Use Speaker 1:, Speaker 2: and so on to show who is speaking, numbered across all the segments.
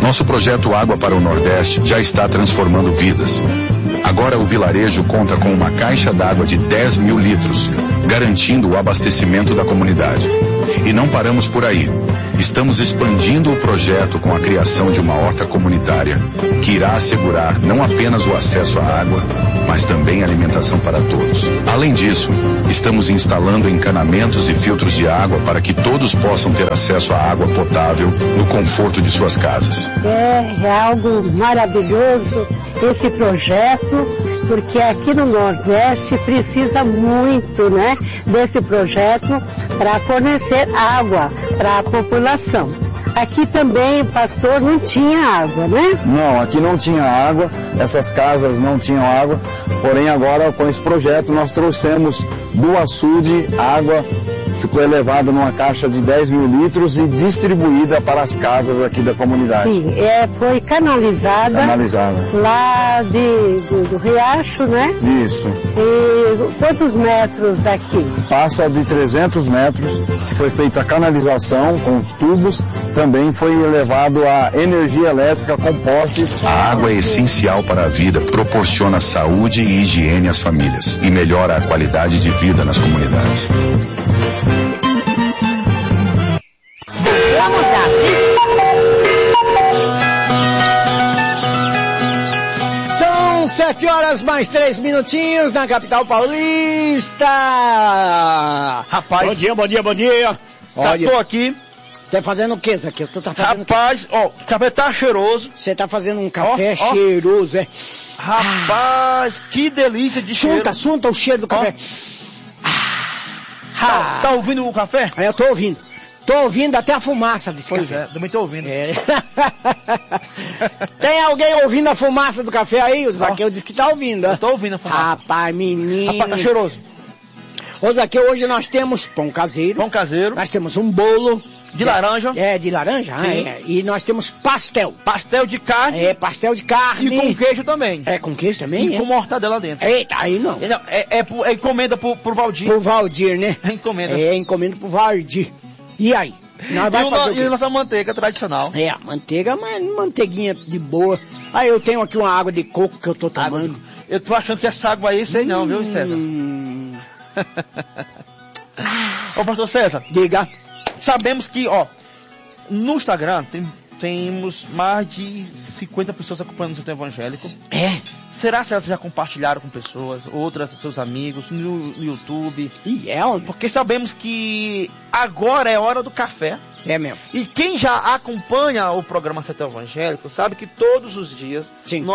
Speaker 1: Nosso projeto Água para o Nordeste já está transformando vidas. Agora o vilarejo conta com uma caixa d'água de 10 mil litros, garantindo o abastecimento da comunidade. E não paramos por aí. Estamos expandindo o projeto com a criação de uma horta comunitária, que irá assegurar não apenas o acesso à água, mas também alimentação para todos. Além disso, estamos instalando encanamentos e filtros de água para que todos possam ter acesso à água potável no conforto de suas casas.
Speaker 2: É algo maravilhoso esse projeto, porque aqui no Nordeste precisa muito, né, desse projeto para fornecer água para a população. Aqui também, pastor, não tinha água, né?
Speaker 3: Não, aqui não tinha água, essas casas não tinham água, porém agora com esse projeto nós trouxemos do açude água, ficou elevada numa caixa de 10 mil litros e distribuída para as casas aqui da comunidade.
Speaker 2: Sim, foi canalizada lá do riacho, né?
Speaker 3: Isso.
Speaker 2: E quantos metros daqui?
Speaker 3: Passa de 300 metros, foi feita a canalização com os tubos, também foi elevado a energia elétrica com postes.
Speaker 1: A água é essencial para a vida, proporciona saúde e higiene às famílias e melhora a qualidade de vida nas comunidades.
Speaker 4: Vamos lá. 7h mais 3 minutinhos na capital paulista.
Speaker 5: Rapaz.
Speaker 4: Bom dia.
Speaker 5: Olha, tô aqui.
Speaker 4: Tá fazendo o que, Zaqueu? Tu tá fazendo
Speaker 5: rapaz, o café tá cheiroso.
Speaker 4: Você tá fazendo um café cheiroso, é?
Speaker 5: Rapaz, que delícia de cheiro.
Speaker 4: Sunta o cheiro do café.
Speaker 5: Tá ouvindo o café?
Speaker 4: Eu tô ouvindo. Tô ouvindo até a fumaça desse café.
Speaker 5: Pois é, também tô ouvindo.
Speaker 4: É. Tem alguém ouvindo a fumaça do café aí? O Zaqueu disse que tá ouvindo.
Speaker 5: Eu tô ouvindo a fumaça.
Speaker 4: Rapaz, menino.
Speaker 5: Rapaz, tá cheiroso.
Speaker 4: Ô Zaqueu, hoje nós temos pão caseiro. Nós temos um bolo.
Speaker 5: De laranja.
Speaker 4: De laranja? E nós temos pastel.
Speaker 5: Pastel de carne.
Speaker 4: Pastel de carne.
Speaker 5: E com queijo também.
Speaker 4: Com queijo também?
Speaker 5: E com mortadela dentro.
Speaker 4: Eita, aí não.
Speaker 5: É encomenda pro Valdir.
Speaker 4: Pro Valdir, né?
Speaker 5: É encomenda.
Speaker 4: Encomenda pro Valdir. E aí? Nós vai fazer
Speaker 5: e nossa manteiga tradicional.
Speaker 4: A manteiga, mas manteiguinha de boa. Aí eu tenho aqui uma água de coco que eu tô tomando.
Speaker 5: Eu tô achando que essa água aí, sei não, viu, César? Ô, pastor César.
Speaker 4: Diga.
Speaker 5: Sabemos que, no Instagram temos mais de 50 pessoas acompanhando o Centro Evangélico. Será que elas já compartilharam com pessoas, outras, seus amigos, no YouTube? Porque sabemos que agora é hora do café.
Speaker 4: É mesmo.
Speaker 5: E quem já acompanha o programa Centro Evangélico sabe que todos os dias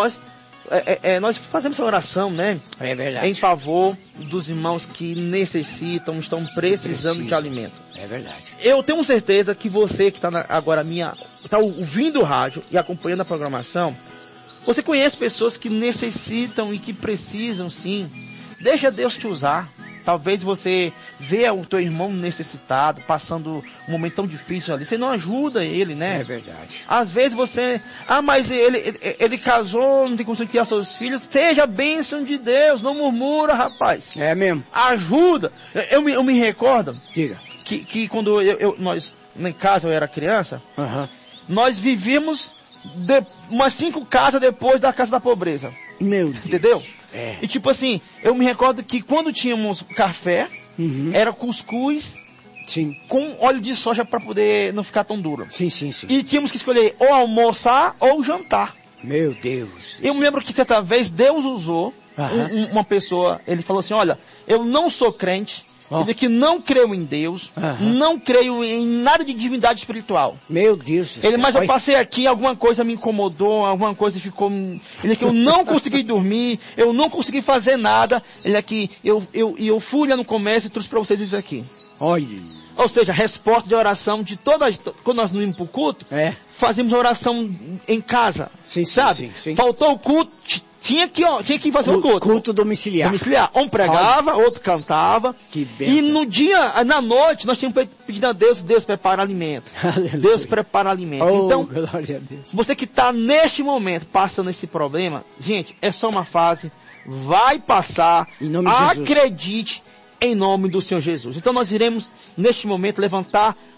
Speaker 5: nós fazemos essa oração, né?
Speaker 4: É verdade.
Speaker 5: Em favor dos irmãos que necessitam, estão precisando de alimento.
Speaker 4: É verdade.
Speaker 5: Eu tenho certeza que você que está agora está ouvindo o rádio e acompanhando a programação, você conhece pessoas que necessitam e que precisam, sim. Deixa Deus te usar. Talvez você vê o teu irmão necessitado, passando um momento tão difícil ali. Você não ajuda ele, né?
Speaker 4: É verdade.
Speaker 5: Às vezes você... mas ele casou, não tem condição de criar seus filhos. Seja a bênção de Deus, não murmura, rapaz.
Speaker 4: É mesmo.
Speaker 5: Ajuda. Eu me recordo...
Speaker 4: Diga.
Speaker 5: Que quando nós, em casa, eu era criança, nós vivíamos umas 5 casas depois da casa da pobreza.
Speaker 4: Meu Deus.
Speaker 5: Entendeu? E tipo assim, eu me recordo que quando tínhamos café, era cuscuz com óleo de soja para poder não ficar tão duro.
Speaker 4: Sim.
Speaker 5: E tínhamos que escolher ou almoçar ou jantar.
Speaker 4: Meu Deus.
Speaker 5: Eu me lembro que certa vez Deus usou uma pessoa, ele falou assim, olha, eu não sou crente, ele que não creio em Deus, não creio em nada de divindade espiritual.
Speaker 4: Meu Deus.
Speaker 5: Mas eu passei aqui, alguma coisa me incomodou, alguma coisa ficou... Ele que eu não consegui dormir, eu não consegui fazer nada. Ele aqui, eu fui lá no comércio e trouxe para vocês isso aqui.
Speaker 4: Olha.
Speaker 5: Ou seja, resposta de oração de todas... Quando nós não íamos pro culto, fazíamos oração em casa. Sabe?
Speaker 4: Sim.
Speaker 5: Faltou o culto... Tinha que fazer o culto.
Speaker 4: Culto domiciliar.
Speaker 5: Um pregava, outro cantava.
Speaker 4: Que bênção.
Speaker 5: E no dia, na noite, nós tínhamos pedido a Deus prepara alimento. Deus prepara alimento. Então,
Speaker 4: glória a Deus.
Speaker 5: Você que está neste momento passando esse problema, gente, é só uma fase. Vai passar.
Speaker 4: Em nome de Jesus.
Speaker 5: Acredite em nome do Senhor Jesus. Então nós iremos, neste momento, levantar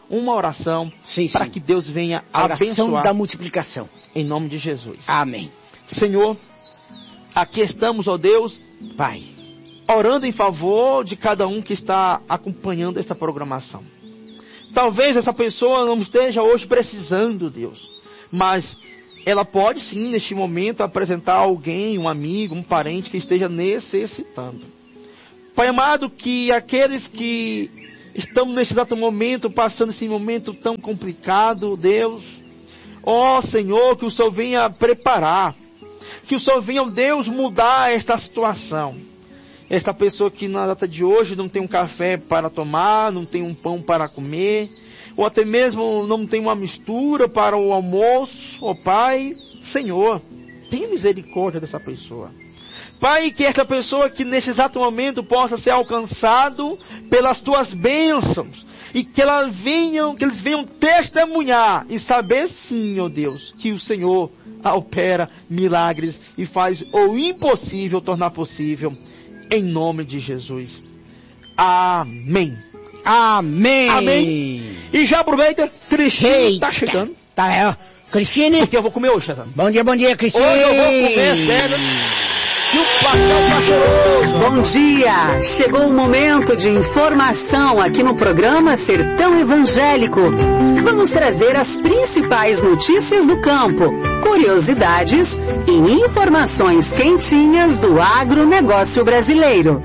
Speaker 5: uma oração
Speaker 4: Sim,
Speaker 5: para
Speaker 4: sim.
Speaker 5: que Deus venha
Speaker 4: A oração
Speaker 5: abençoar
Speaker 4: da multiplicação.
Speaker 5: em nome de Jesus.
Speaker 4: Amém.
Speaker 5: Senhor, aqui estamos, ó Deus,
Speaker 4: Pai.
Speaker 5: orando em favor de cada um que está acompanhando essa programação. Talvez essa pessoa não esteja hoje precisando, Deus, mas ela pode sim, neste momento, apresentar alguém, um amigo, um parente que esteja necessitando. Pai amado, que aqueles que estão nesse exato momento, passando esse momento tão complicado, Deus, ó Senhor, que o Senhor venha preparar, que o Senhor venha, Deus, mudar esta situação. Esta pessoa que na data de hoje não tem um café para tomar, não tem um pão para comer, ou até mesmo não tem uma mistura para o almoço, ó Pai, Senhor, tenha misericórdia dessa pessoa. Pai, que esta pessoa que nesse exato momento possa ser alcançado pelas tuas bênçãos, e que eles venham testemunhar e saber sim, ó Deus, que o Senhor opera milagres e faz o impossível tornar possível, em nome de Jesus. Amém.
Speaker 4: Amém.
Speaker 5: Amém. E já aproveita, Cristine está chegando.
Speaker 4: Tá, Cristine.
Speaker 5: Porque eu vou comer hoje, César.
Speaker 4: Bom dia, Cristine.
Speaker 5: Hoje eu vou comer, César. E o pastel tá cheiroso.
Speaker 6: Bom dia! Chegou o momento de informação aqui no programa Sertão Evangélico. Vamos trazer as principais notícias do campo, curiosidades e informações quentinhas do agronegócio brasileiro.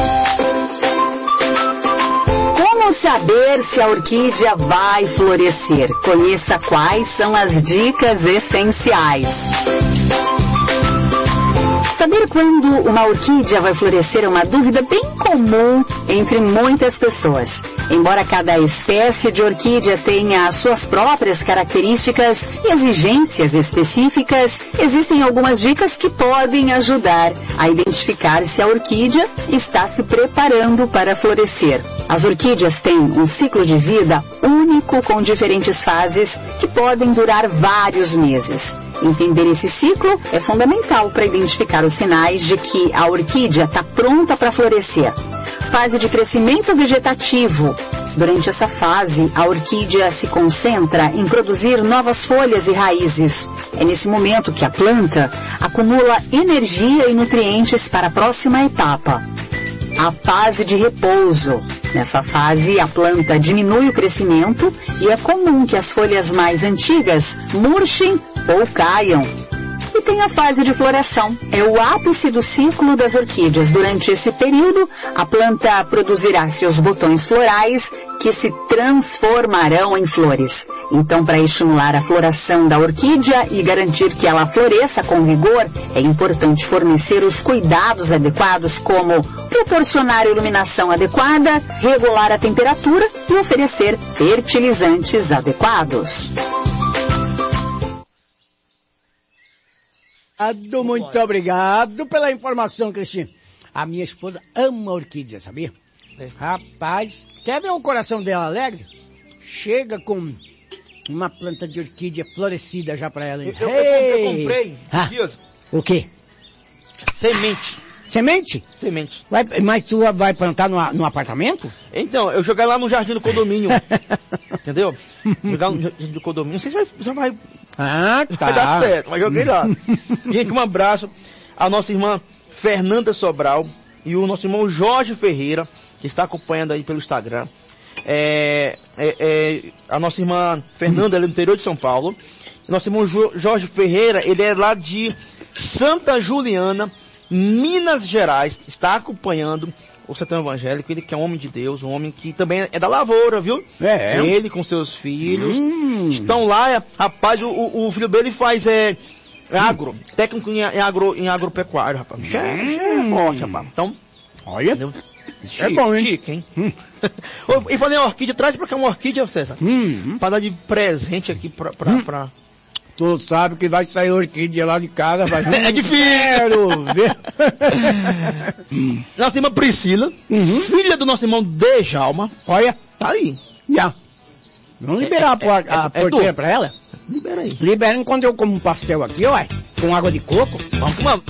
Speaker 6: Como saber se a orquídea vai florescer? Conheça quais são as dicas essenciais. Saber quando uma orquídea vai florescer é uma dúvida bem comum entre muitas pessoas. Embora cada espécie de orquídea tenha as suas próprias características e exigências específicas, existem algumas dicas que podem ajudar a identificar se a orquídea está se preparando para florescer. As orquídeas têm um ciclo de vida único com diferentes fases que podem durar vários meses. Entender esse ciclo é fundamental para identificar os sinais de que a orquídea está pronta para florescer. Fase de crescimento vegetativo. Durante essa fase, a orquídea se concentra em produzir novas folhas e raízes. É nesse momento que a planta acumula energia e nutrientes para a próxima etapa. A fase de repouso. Nessa fase, a planta diminui o crescimento e é comum que as folhas mais antigas murchem ou caiam. E tem a fase de floração. É o ápice do ciclo das orquídeas. Durante esse período, a planta produzirá seus botões florais que se transformarão em flores. Então, para estimular a floração da orquídea e garantir que ela floresça com vigor, é importante fornecer os cuidados adequados, como proporcionar iluminação adequada, regular a temperatura e oferecer fertilizantes adequados.
Speaker 4: Muito obrigado pela informação, Cristine. A minha esposa ama orquídea, sabia? Rapaz, quer ver o coração dela alegre? Chega com uma planta de orquídea florescida já pra ela.
Speaker 5: Eu comprei dias.
Speaker 4: O quê?
Speaker 5: Semente.
Speaker 4: Semente?
Speaker 5: Semente.
Speaker 4: Mas tu vai plantar no apartamento?
Speaker 5: Então, eu joguei lá no jardim do condomínio. Entendeu? Jogar no jardim do condomínio. Não sei se vai
Speaker 4: tá.
Speaker 5: Vai dar certo, mas joguei lá. Gente, um abraço à nossa irmã Fernanda Sobral e o nosso irmão Jorge Ferreira, que está acompanhando aí pelo Instagram. A nossa irmã Fernanda, ela é do interior de São Paulo. Nosso irmão Jorge Ferreira, ele é lá de Santa Juliana, Minas Gerais, está acompanhando o Sertão Evangélico. Ele que é um homem de Deus, um homem que também é da lavoura, viu? Ele com seus filhos estão lá. Rapaz, o filho dele faz técnico em agropecuário, rapaz. É forte, rapaz. Então,
Speaker 4: olha,
Speaker 5: chique, é bom, hein? Chique, hein? E falei, orquídea, traz pra cá uma orquídea, César. Pra dar de presente aqui pra...
Speaker 4: Tu sabe que vai sair orquídea lá de casa, vai.
Speaker 5: É difícil. Quero ver. Nossa irmã Priscila, filha do nosso irmão Dejalma. Olha, tá aí.
Speaker 4: Já. Vamos liberar a porteira pra ela?
Speaker 5: Libera aí.
Speaker 4: Libera enquanto eu como um pastel aqui, ó, com água de coco.
Speaker 5: Vamos comer.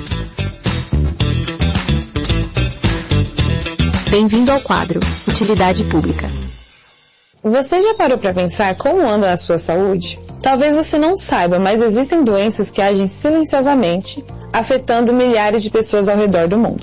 Speaker 7: Bem-vindo ao quadro Utilidade Pública. Você já parou para pensar como anda a sua saúde? Talvez você não saiba, mas existem doenças que agem silenciosamente, afetando milhares de pessoas ao redor do mundo.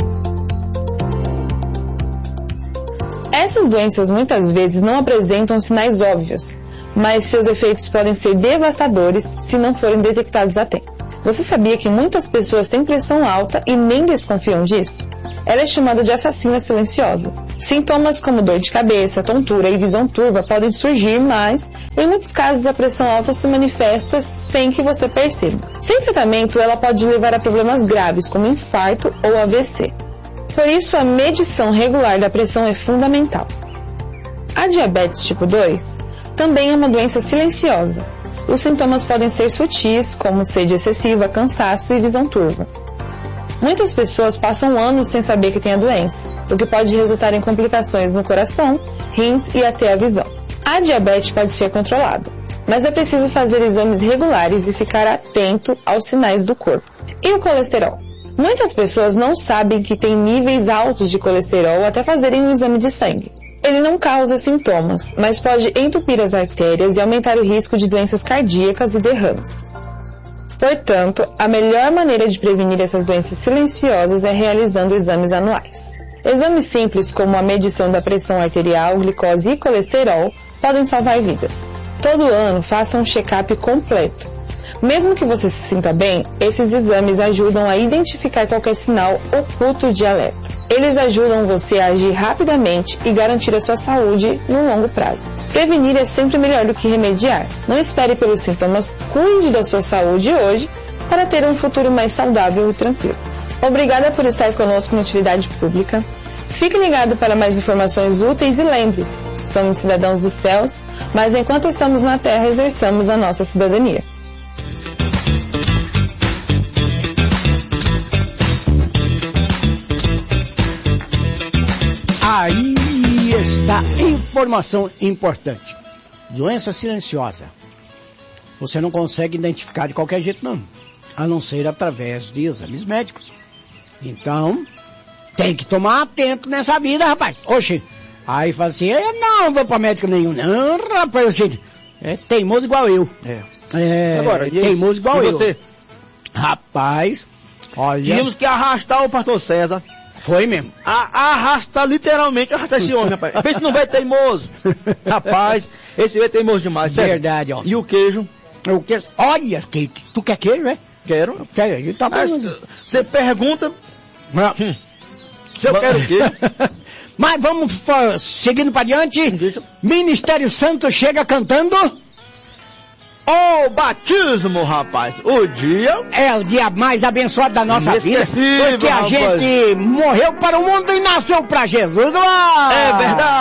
Speaker 7: Essas doenças muitas vezes não apresentam sinais óbvios, mas seus efeitos podem ser devastadores se não forem detectados a tempo. Você sabia que muitas pessoas têm pressão alta e nem desconfiam disso? Ela é chamada de assassina silenciosa. Sintomas como dor de cabeça, tontura e visão turva podem surgir, mas, em muitos casos, a pressão alta se manifesta sem que você perceba. Sem tratamento, ela pode levar a problemas graves, como infarto ou AVC. Por isso, a medição regular da pressão é fundamental. A diabetes tipo 2 também é uma doença silenciosa. Os sintomas podem ser sutis, como sede excessiva, cansaço e visão turva. Muitas pessoas passam anos sem saber que têm a doença, o que pode resultar em complicações no coração, rins e até a visão. A diabetes pode ser controlada, mas é preciso fazer exames regulares e ficar atento aos sinais do corpo. E o colesterol? Muitas pessoas não sabem que têm níveis altos de colesterol até fazerem um exame de sangue. Ele não causa sintomas, mas pode entupir as artérias e aumentar o risco de doenças cardíacas e derrames. Portanto, a melhor maneira de prevenir essas doenças silenciosas é realizando exames anuais. Exames simples como a medição da pressão arterial, glicose e colesterol podem salvar vidas. Todo ano, faça um check-up completo. Mesmo que você se sinta bem, esses exames ajudam a identificar qualquer sinal oculto de alerta. Eles ajudam você a agir rapidamente e garantir a sua saúde no longo prazo. Prevenir é sempre melhor do que remediar. Não espere pelos sintomas, cuide da sua saúde hoje para ter um futuro mais saudável e tranquilo. Obrigada por estar conosco na Utilidade Pública. Fique ligado para mais informações úteis e lembre-se, somos cidadãos dos céus, mas enquanto estamos na terra exerçamos a nossa cidadania.
Speaker 4: Aí está informação importante. Doença silenciosa. Você não consegue identificar de qualquer jeito não, a não ser através de exames médicos. Então, tem que tomar atento nessa vida, rapaz. Oxe, aí fala assim, eu não vou pra médico nenhum. Não, rapaz, você é teimoso igual eu.
Speaker 5: Agora,
Speaker 4: teimoso igual eu.
Speaker 5: Você?
Speaker 4: Rapaz, olha...
Speaker 5: Tínhamos que arrastar o pastor César.
Speaker 4: Foi mesmo.
Speaker 5: Literalmente arrastar esse homem, rapaz. Pensa no velho teimoso. Rapaz, esse velho é teimoso demais. Sério.
Speaker 4: Verdade, ó.
Speaker 5: E o queijo?
Speaker 4: O queijo? Olha, tu quer queijo, é?
Speaker 5: Quero.
Speaker 4: Quero, tá bom.
Speaker 5: Você pergunta... Se eu quero queijo.
Speaker 4: Mas vamos seguindo para diante. Ministério Santo chega cantando...
Speaker 5: O batismo, rapaz. O dia...
Speaker 4: É o dia mais abençoado da nossa vida. Porque a
Speaker 5: rapaz.
Speaker 4: gente morreu para o mundo e nasceu para Jesus.
Speaker 5: É verdade.